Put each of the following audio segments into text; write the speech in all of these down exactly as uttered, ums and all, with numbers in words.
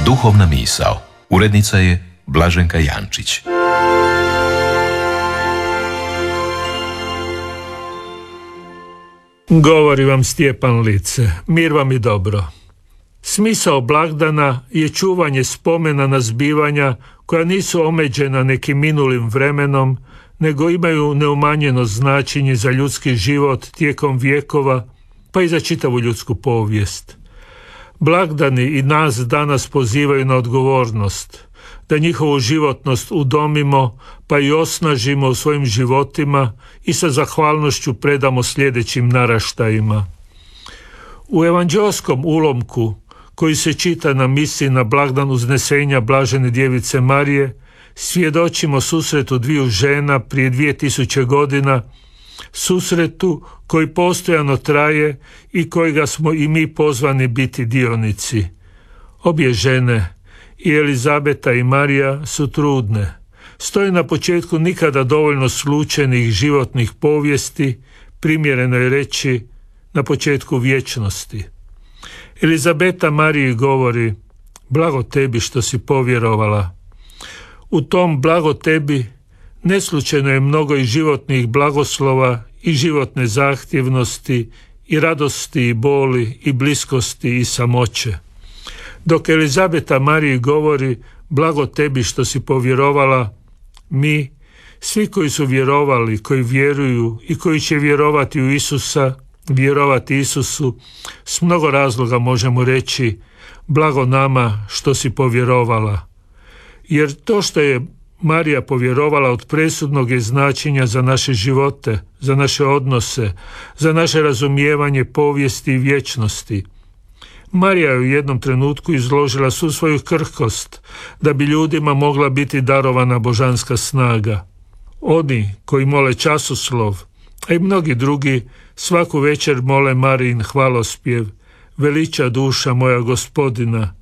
Duhovna misao. Urednica je Blaženka Jančić. Govori vam Stjepan Lice. Mir vam i dobro. Smisao blagdana je čuvanje spomena na zbivanja koja nisu omeđena nekim minulim vremenom, nego imaju neumanjeno značenje za ljudski život tijekom vjekova, pa i za čitavu ljudsku povijest. Blagdani i nas danas pozivaju na odgovornost, da njihovu životnost udomimo, pa i osnažimo u svojim životima i sa zahvalnošću predamo sljedećim naraštajima. U evanđelskom ulomku, koji se čita na misi na blagdan uznesenja Blažene djevice Marije, svjedočimo susretu dviju žena prije dvije tisuće godina, susretu koji postojano traje i kojega smo i mi pozvani biti dionici. Obje žene, i Elizabeta i Marija, su trudne. Stoje na početku nikada dovoljno slučajnih životnih povijesti, primjereno je reći na početku vječnosti. Elizabeta Mariji govori: blago tebi što si povjerovala. U tom blago tebi neslučajno je mnogo i životnih blagoslova i životne zahtjevnosti i radosti i boli i bliskosti i samoće. Dok Elizabeta Mariji govori blago tebi što si povjerovala, mi, svi koji su vjerovali, koji vjeruju i koji će vjerovati u Isusa, vjerovati Isusu, s mnogo razloga možemo reći blago nama što si povjerovala. Jer to što je Marija povjerovala od presudnog je značenja za naše živote, za naše odnose, za naše razumijevanje povijesti i vječnosti. Marija je u jednom trenutku izložila svu svoju krhkost da bi ljudima mogla biti darovana božanska snaga. Oni koji mole časoslov, a i mnogi drugi, svaku večer mole Marijin hvalospjev: veliča duša moja Gospodina.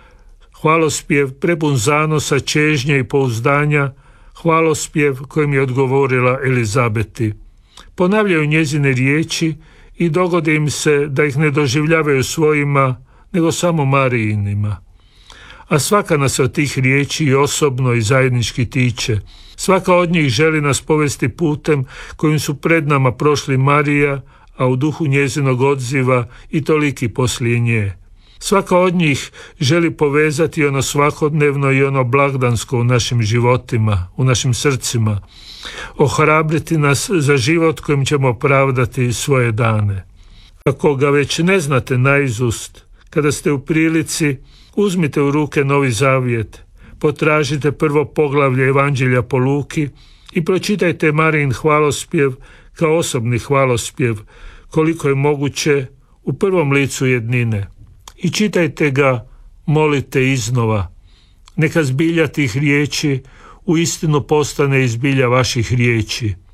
Hvalospjev prepun zanosa, čežnje i pouzdanja, hvalospjev kojim je odgovorila Elizabeti. Ponavljaju njezine riječi i dogodi im se da ih ne doživljavaju svojima, nego samo Marijinima. A svaka nas od tih riječi i osobno i zajednički tiče. Svaka od njih želi nas povesti putem kojim su pred nama prošli Marija, a u duhu njezinog odziva i toliki poslije nje. Svaka od njih želi povezati ono svakodnevno i ono blagdansko u našim životima, u našim srcima, ohrabriti nas za život kojim ćemo opravdati svoje dane. Ako ga već ne znate naizust, kada ste u prilici, uzmite u ruke Novi Zavjet, potražite prvo poglavlje Evanđelja po Luki i pročitajte Marijin hvalospjev kao osobni hvalospjev, koliko je moguće u prvom licu jednine. I čitajte ga, molite iznova. Neka zbilja tih riječi uistinu postane i zbilja vaših riječi.